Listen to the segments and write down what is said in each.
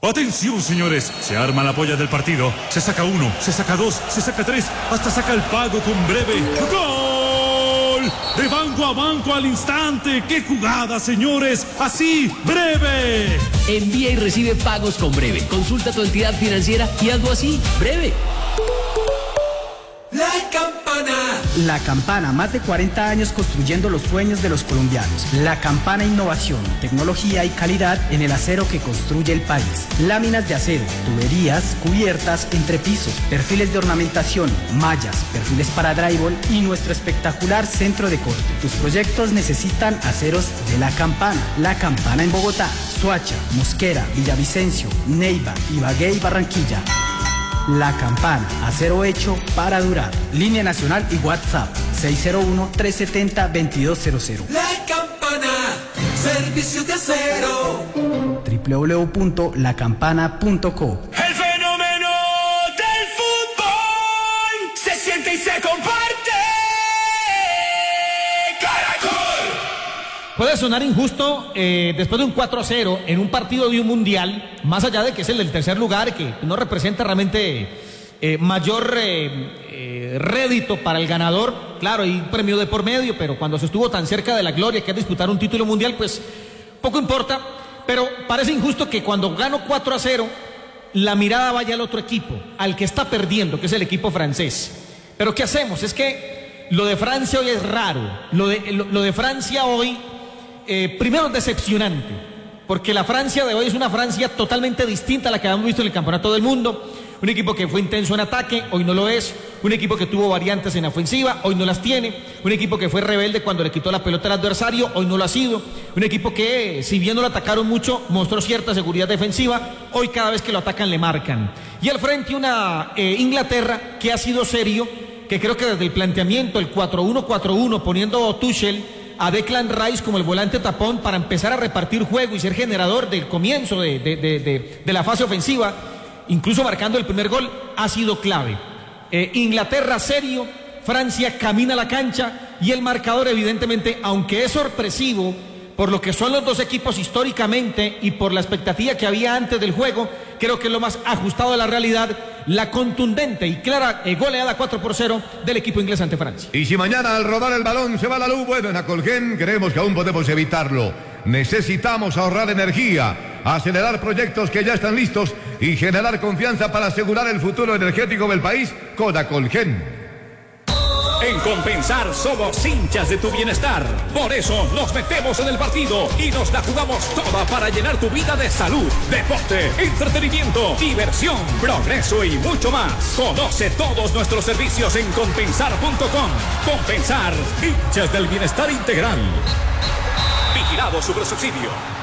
Atención, señores, se arma la polla del partido, se saca uno, se saca dos, se saca tres, hasta saca el pago con breve. ¡Gol! De banco a banco al instante. ¡Qué jugada, señores! Así, breve. Envía y recibe pagos con breve. Consulta tu entidad financiera y hazlo así, breve. La Campana. La Campana, más de 40 años construyendo los sueños de los colombianos. La Campana, innovación, tecnología y calidad en el acero que construye el país. Láminas de acero, tuberías, cubiertas, entrepiso, perfiles de ornamentación, mallas, perfiles para drywall y nuestro espectacular centro de corte. Tus proyectos necesitan aceros de La Campana. La Campana en Bogotá, Soacha, Mosquera, Villavicencio, Neiva, Ibagué y Barranquilla. La Campana, acero hecho para durar. Línea nacional y WhatsApp 601-370-2200. La Campana, servicio de acero. www.lacampana.co. El fenómeno del fútbol se siente y se comparte. ¡Caracol! Puede sonar injusto después de un 4-0 en un partido de un mundial, más allá de que es el del tercer lugar, que no representa realmente mayor rédito para el ganador. Claro, hay premio de por medio, pero cuando se estuvo tan cerca de la gloria que es disputar un título mundial, pues poco importa. Pero parece injusto que cuando gano 4-0, la mirada vaya al otro equipo, al que está perdiendo, que es el equipo francés. Pero ¿qué hacemos? Es que lo de Francia hoy es raro. Lo de Francia hoy... primero es decepcionante, porque la Francia de hoy es una Francia totalmente distinta a la que habíamos visto en el Campeonato del Mundo. Un equipo que fue intenso en ataque, hoy no lo es. Un equipo que tuvo variantes en ofensiva, hoy no las tiene. Un equipo que fue rebelde cuando le quitó la pelota al adversario, hoy no lo ha sido. Un equipo que, si bien no lo atacaron mucho, mostró cierta seguridad defensiva. Hoy cada vez que lo atacan le marcan. Y al frente una Inglaterra que ha sido serio, que creo que desde el planteamiento, el 4-1-4-1, poniendo Tuchel a Declan Rice como el volante tapón para empezar a repartir juego y ser generador del comienzo de la fase ofensiva, incluso marcando el primer gol, ha sido clave. Inglaterra serio, Francia camina a la cancha y el marcador evidentemente, aunque es sorpresivo por lo que son los dos equipos históricamente y por la expectativa que había antes del juego, creo que es lo más ajustado a la realidad, la contundente y clara goleada 4-0 del equipo inglés ante Francia. Y si mañana al rodar el balón se va la luz, bueno, en Acolgen creemos que aún podemos evitarlo. Necesitamos ahorrar energía, acelerar proyectos que ya están listos y generar confianza para asegurar el futuro energético del país con Acolgen. En Compensar somos hinchas de tu bienestar. Por eso nos metemos en el partido y nos la jugamos toda para llenar tu vida de salud, deporte, entretenimiento, diversión, progreso y mucho más. Conoce todos nuestros servicios en compensar.com. Compensar, hinchas del bienestar integral. Vigilado Supersubsidio.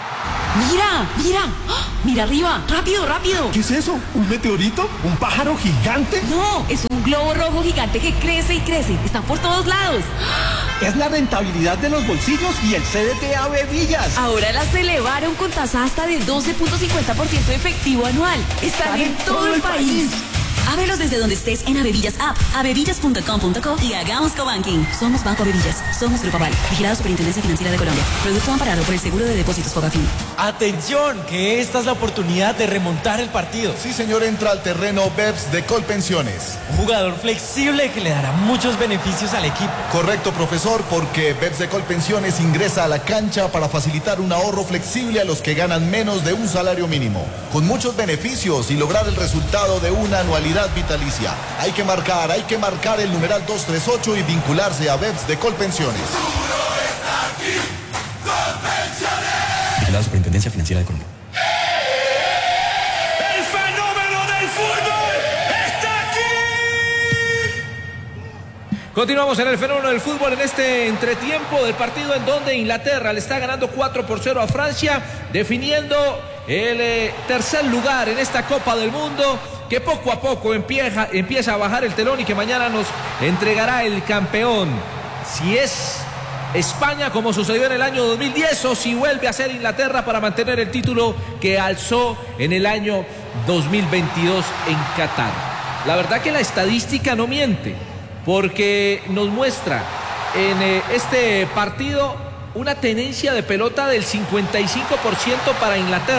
Mira arriba, rápido. ¿Qué es eso? ¿Un meteorito? ¿Un pájaro gigante? No, es un globo rojo gigante que crece y crece. Están por todos lados. Es la rentabilidad de los bolsillos y el CDT Avevillas. Ahora las elevaron con tasa hasta de 12.50% efectivo anual. Están en todo el país. Ábrelos desde donde estés en Avevillas App, avevillas.com.co y hagamos cobanking. Somos Banco Avevillas, somos Grupo Aval, vigilado Superintendencia Financiera de Colombia. Producto amparado por el Seguro de Depósitos Fogafín. Atención, que esta es la oportunidad de remontar el partido. Sí, señor, entra al terreno BEPS de Colpensiones. Un jugador flexible que le dará muchos beneficios al equipo. Correcto, profesor, porque BEPS de Colpensiones ingresa a la cancha para facilitar un ahorro flexible a los que ganan menos de un salario mínimo, con muchos beneficios y lograr el resultado de una anualidad vitalicia. Hay que marcar el numeral 238 y vincularse a BEPS de Colpensiones. Vigilado Superintendencia Financiera de Colombia. El fenómeno del fútbol está aquí. Continuamos en el fenómeno del fútbol en este entretiempo del partido en donde Inglaterra le está ganando 4-0 a Francia, definiendo el tercer lugar en esta Copa del Mundo, que poco a poco empieza a bajar el telón y que mañana nos entregará el campeón. Si es España, como sucedió en el año 2010, o si vuelve a ser Inglaterra para mantener el título que alzó en el año 2022 en Qatar. La verdad que la estadística no miente, porque nos muestra en este partido una tenencia de pelota del 55% para Inglaterra.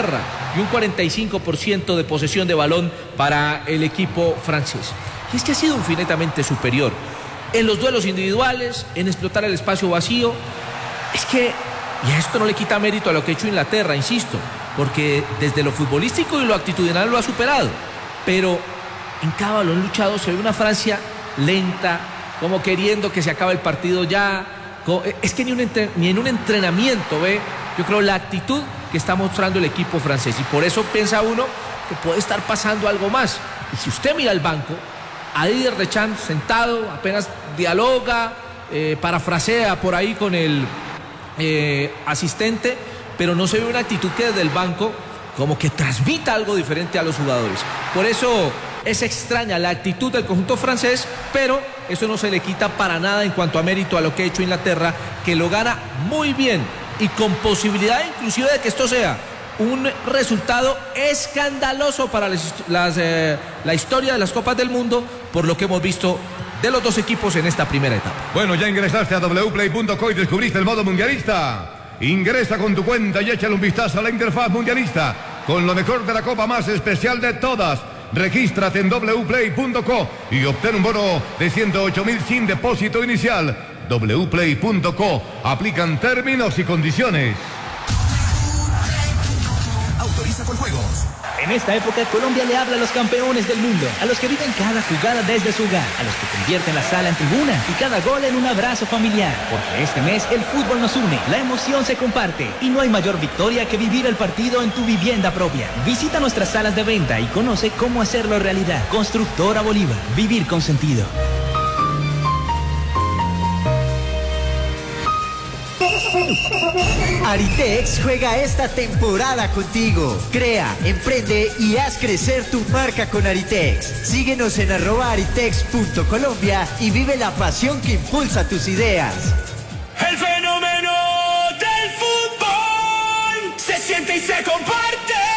y un 45% de posesión de balón para el equipo francés. Y es que ha sido infinitamente superior en los duelos individuales, en explotar el espacio vacío. Es que, y a esto no le quita mérito a lo que ha hecho Inglaterra, insisto, porque desde lo futbolístico y lo actitudinal lo ha superado. Pero en cada balón luchado se ve una Francia lenta, como queriendo que se acabe el partido ya. Es que ni en un entrenamiento ve, yo creo, la actitud que está mostrando el equipo francés. Y por eso piensa uno que puede estar pasando algo más. Y si usted mira el banco, a Didier Deschamps sentado, apenas dialoga, parafrasea por ahí con el asistente, pero no se ve una actitud que desde el banco como que transmita algo diferente a los jugadores. Por eso es extraña la actitud del conjunto francés, pero eso no se le quita para nada en cuanto a mérito a lo que ha hecho Inglaterra, que lo gana muy bien y con posibilidad inclusive de que esto sea un resultado escandaloso para la historia de las Copas del Mundo, por lo que hemos visto de los dos equipos en esta primera etapa. Bueno, ya ingresaste a wplay.co y descubriste el modo mundialista. Ingresa con tu cuenta y échale un vistazo a la interfaz mundialista con lo mejor de la copa más especial de todas. Regístrate en wplay.co y obtén un bono de 108.000 sin depósito inicial. wplay.co. Aplican términos y condiciones. Autoriza con juegos. En esta época, Colombia le habla a los campeones del mundo, a los que viven cada jugada desde su hogar, a los que convierten la sala en tribuna y cada gol en un abrazo familiar. Porque este mes el fútbol nos une, la emoción se comparte y no hay mayor victoria que vivir el partido en tu vivienda propia. Visita nuestras salas de venta y conoce cómo hacerlo realidad. Constructora Bolívar, vivir con sentido. Aritex juega esta temporada contigo. Crea, emprende y haz crecer tu marca con Aritex. Síguenos en @aritex.colombia y vive la pasión que impulsa tus ideas. El fenómeno del fútbol se siente y se comparte.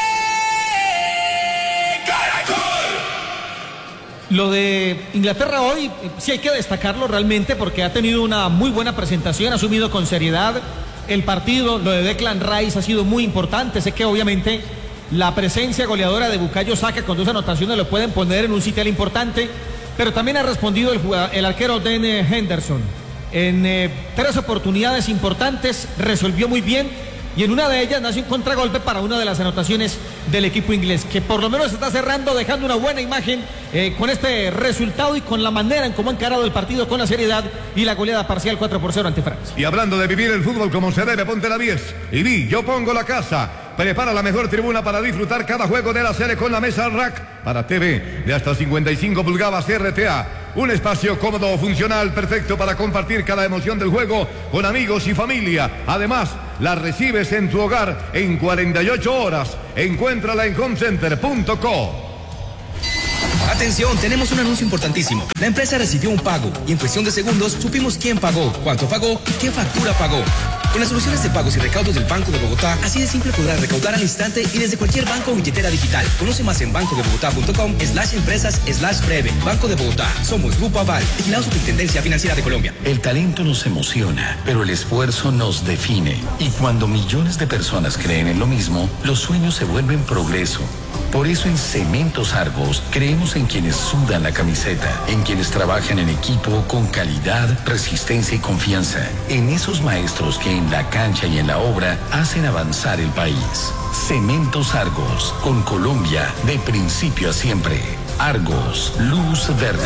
Caracol. Lo de Inglaterra hoy sí hay que destacarlo realmente porque ha tenido una muy buena presentación, ha asumido con seriedad el partido. Lo de Declan Rice ha sido muy importante. Sé que obviamente la presencia goleadora de Bukayo Saka con 2 anotaciones lo pueden poner en un sitial importante, pero también ha respondido el arquero Dan Henderson. En 3 oportunidades importantes resolvió muy bien y en una de ellas nace un contragolpe para una de las anotaciones del equipo inglés, que por lo menos se está cerrando, dejando una buena imagen con este resultado y con la manera en cómo ha encarado el partido con la seriedad y la goleada parcial 4-0 ante Francia. Y hablando de vivir el fútbol como se debe, ponte la 10 y vi, yo pongo la casa. Prepara la mejor tribuna para disfrutar cada juego de la serie con la mesa rack para TV de hasta 55 pulgadas RTA. Un espacio cómodo, funcional, perfecto para compartir cada emoción del juego con amigos y familia. Además, la recibes en tu hogar en 48 horas. Encuéntrala en homecenter.co. Atención, tenemos un anuncio importantísimo. La empresa recibió un pago y en cuestión de segundos supimos quién pagó, cuánto pagó y qué factura pagó. Con las soluciones de pagos y recaudos del Banco de Bogotá, así de simple podrás recaudar al instante y desde cualquier banco o billetera digital. Conoce más en bancodebogotá.com/empresas/breve. Banco de Bogotá, somos Grupo Aval, vigilado Superintendencia Financiera de Colombia. El talento nos emociona, pero el esfuerzo nos define. Y cuando millones de personas creen en lo mismo, los sueños se vuelven progreso. Por eso en Cementos Argos creemos en quienes sudan la camiseta, en quienes trabajan en equipo con calidad, resistencia y confianza, en esos maestros que en la cancha y en la obra hacen avanzar el país. Cementos Argos, con Colombia de principio a siempre. Argos, luz verde.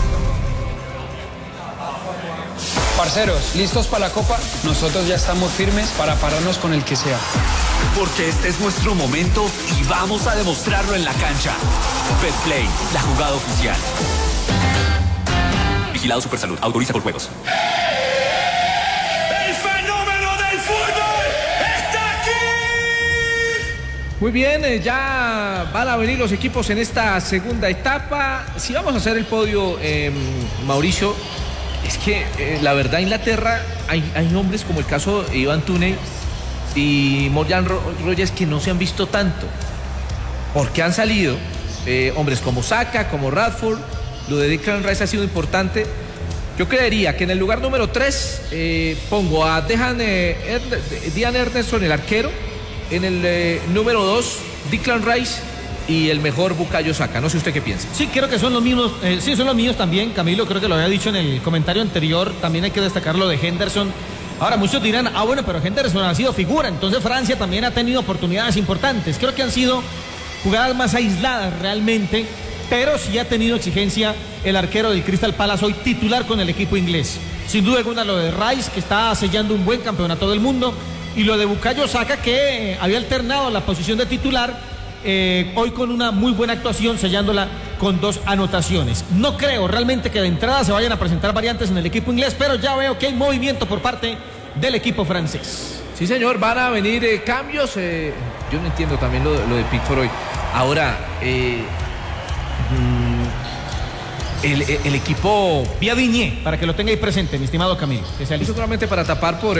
Parceros, ¿listos para la Copa? Nosotros ya estamos firmes para pararnos con el que sea. Porque este es nuestro momento y vamos a demostrarlo en la cancha. Betplay, la jugada oficial. Vigilado Supersalud, autoriza por juegos. El fenómeno del fútbol está aquí. Muy bien, ya van a venir los equipos en esta segunda etapa. Si vamos a hacer el podio, Mauricio, es que la verdad Inglaterra, hay hombres como el caso de Ivan Toney y Morgan Rogers que no se han visto tanto, porque han salido hombres como Saka, como Radford. Lo de Declan Rice ha sido importante. Yo creería que en el lugar número 3 pongo a Dean Henderson, el arquero. En el número 2, Declan Rice y el mejor Bukayo Saka. No sé usted qué piensa. Sí, creo que son los mismos. Sí, son los míos también, Camilo. Creo que lo había dicho en el comentario anterior. También hay que destacar lo de Henderson. Ahora, muchos dirán, bueno, pero Henderson ha sido figura. Entonces Francia también ha tenido oportunidades importantes. Creo que han sido jugadas más aisladas realmente, pero sí ha tenido exigencia el arquero del Crystal Palace, hoy titular con el equipo inglés. Sin duda alguna lo de Rice, que está sellando un buen campeonato del mundo, y lo de Bukayo Saka, que había alternado la posición de titular, hoy con una muy buena actuación, sellándola con 2 anotaciones. No creo realmente que de entrada se vayan a presentar variantes en el equipo inglés, pero ya veo que hay movimiento por parte del equipo francés. Sí, señor, van a venir cambios. Yo no entiendo también lo de Pickford hoy. Ahora, el equipo... Vía Digne, para que lo tengáis presente, mi estimado Camilo. Seguramente para tapar por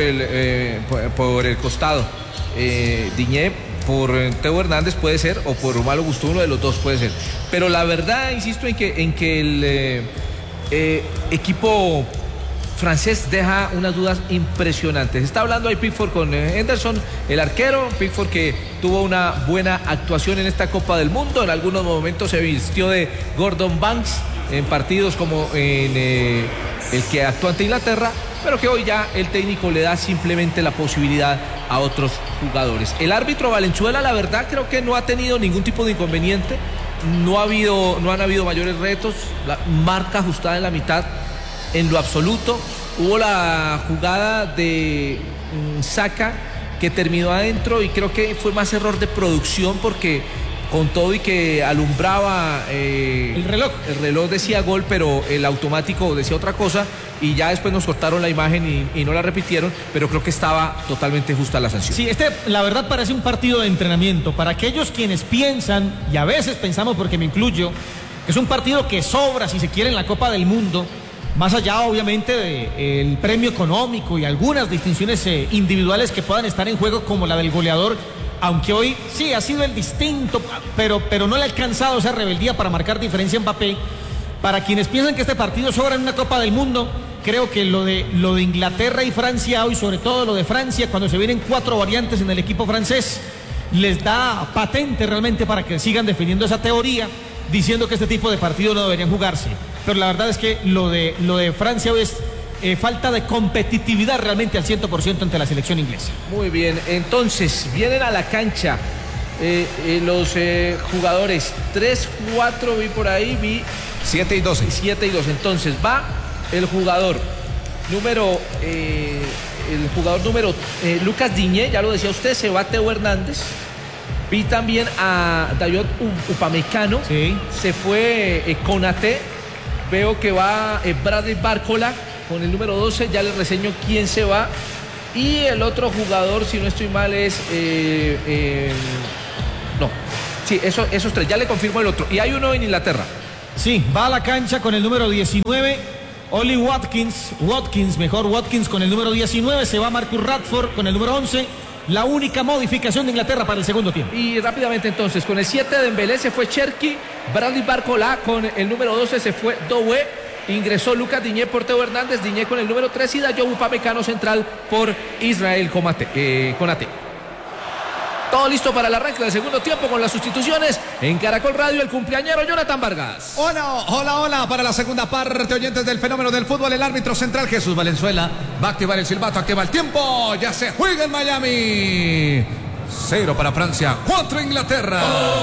el costado. Digne por Teo Hernández puede ser, o por Romalo Gusto, uno de los dos puede ser. Pero la verdad, insisto en que el equipo francés deja unas dudas impresionantes. Está hablando ahí Pickford con Henderson, el arquero. Pickford, que tuvo una buena actuación en esta Copa del Mundo. En algunos momentos se vistió de Gordon Banks en partidos como en el que actuó ante Inglaterra, pero que hoy ya el técnico le da simplemente la posibilidad a otros jugadores. El árbitro Valenzuela, la verdad, creo que no ha tenido ningún tipo de inconveniente. No han habido mayores retos. La marca ajustada en la mitad en lo absoluto. Hubo la jugada de Saka que terminó adentro, y creo que fue más error de producción, porque con todo y que alumbraba el reloj decía gol, pero el automático decía otra cosa, y ya después nos cortaron la imagen y no la repitieron, pero creo que estaba totalmente justa la sanción. Sí, la verdad parece un partido de entrenamiento. Para aquellos quienes piensan, y a veces pensamos, porque me incluyo, que es un partido que sobra, si se quiere, en la Copa del Mundo, más allá obviamente del premio económico y algunas distinciones individuales que puedan estar en juego, como la del goleador, aunque hoy sí ha sido el distinto, pero no le ha alcanzado esa rebeldía para marcar diferencia en Mbappé. Para quienes piensan que este partido sobra en una Copa del Mundo, creo que lo de Inglaterra y Francia hoy, sobre todo lo de Francia, cuando se vienen 4 variantes en el equipo francés, les da patente realmente para que sigan defendiendo esa teoría, diciendo que este tipo de partidos no deberían jugarse. Pero la verdad es que lo de Francia hoy es falta de competitividad realmente al 100% ante la selección inglesa. Muy bien, entonces vienen a la cancha los jugadores 3, 4, vi por ahí, vi 7 y 12. 7 y 12. Entonces va el jugador número Lucas Digne, ya lo decía usted, se va Teo Hernández. Vi también a Dayot Upamecano, sí. Se fue Konaté. Veo que va Bradley Barcola con el número 12, ya les reseño quién se va. Y el otro jugador, si no estoy mal, es... no, sí, esos 3, ya le confirmo el otro. Y hay uno en Inglaterra. Sí, va a la cancha con el número 19, Oli Watkins con el número 19, se va Marcus Rashford con el número 11. La única modificación de Inglaterra para el segundo tiempo. Y rápidamente entonces, con el 7 de Dembélé se fue Cherki, Bradley Barcola con el número 12 se fue Doué, ingresó Lucas Digne por Teo Hernández, Digne con el número 3 y Dayot Upamecano central por Israel Konaté. Todo listo para el arranque del segundo tiempo con las sustituciones. En Caracol Radio, el cumpleañero Jonathan Vargas. Hola, para la segunda parte, oyentes del fenómeno del fútbol, el árbitro central Jesús Valenzuela va a activar el silbato, activa el tiempo, ya se juega en Miami. 0 para Francia, 4 Inglaterra.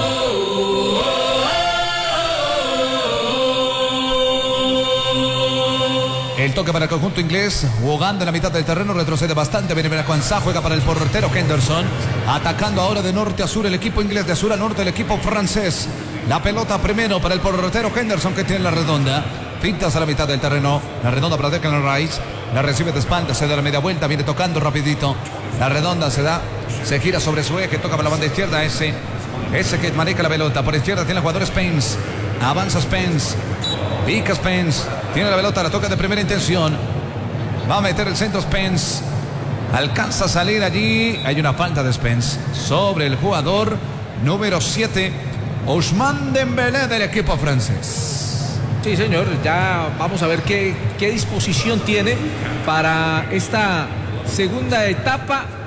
El toque para el conjunto inglés, jugando en la mitad del terreno, retrocede bastante, viene Cuanzá, juega para el portero Henderson, atacando ahora de norte a sur el equipo inglés, de sur a norte el equipo francés. La pelota primero para el portero Henderson, que tiene la redonda, pintas a la mitad del terreno, la redonda para Declan Rice, la recibe de espalda, se da la media vuelta, viene tocando rapidito, la redonda se gira sobre su eje, toca para la banda izquierda, ese que maneja la pelota, por izquierda tiene el jugador Spence, avanza Spence, pica Spence, tiene la pelota, la toca de primera intención, va a meter el centro Spence, alcanza a salir allí, hay una falta de Spence sobre el jugador número 7, Ousmane Dembélé del equipo francés. Sí, señor, ya vamos a ver qué disposición tiene para esta segunda etapa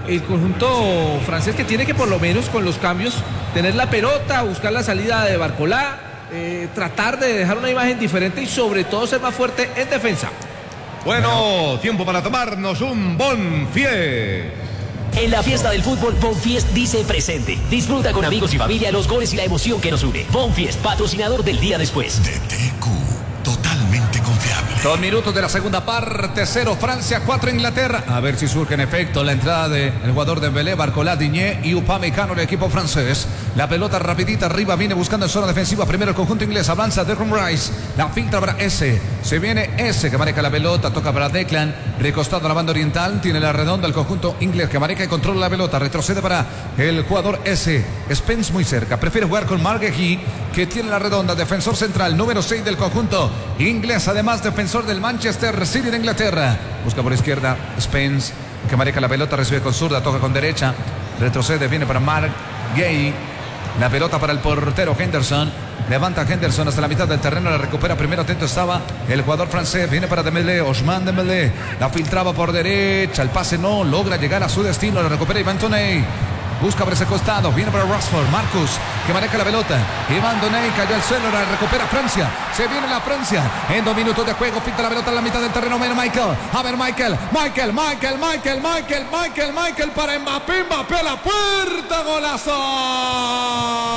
el conjunto francés, que tiene que por lo menos con los cambios tener la pelota, buscar la salida de Barcolá, tratar de dejar una imagen diferente y sobre todo ser más fuerte en defensa. Bueno, tiempo para tomarnos un Bonfiest. En la fiesta del fútbol, Bonfiest dice presente. Disfruta con amigos y familia los goles y la emoción que nos une. Bonfiest, patrocinador del día después. DTQ, totalmente confiable. 2 minutos de la segunda parte, 0 Francia, 4 Inglaterra. A ver si surge en efecto la entrada del jugador de Dembélé, Barcolá, Digne y Upamecano, el equipo francés. La pelota rapidita arriba, viene buscando en zona defensiva. Primero el conjunto inglés, avanza Declan Rice. La filtra para S. Se viene S que maneja la pelota, toca para Declan. Recostado a la banda oriental, tiene la redonda el conjunto inglés que maneja y controla la pelota. Retrocede para el jugador S. Spence muy cerca, prefiere jugar con Marguerite, que tiene la redonda, defensor central, número 6 del conjunto inglés, además defensor del Manchester City de Inglaterra. Busca por izquierda Spence, que maneja la pelota, recibe con zurda, toca con derecha, retrocede, viene para Mark Gay. La pelota para el portero Henderson. Levanta Henderson hasta la mitad del terreno, la recupera. Primero atento estaba el jugador francés. Viene para Dembélé, Ousmane Dembélé. La filtraba por derecha. El pase no logra llegar a su destino. La recupera Ivan Toney. Busca por ese costado. Viene para Rashford. Marcus, que maneja la pelota. Ivan Toney cayó al suelo. La recupera Francia. Se viene la Francia. En 2 minutos de juego. Pinta la pelota en la mitad del terreno. Viene Michael. A ver, Michael para Mbappé. Mbappé a la puerta. Golazo.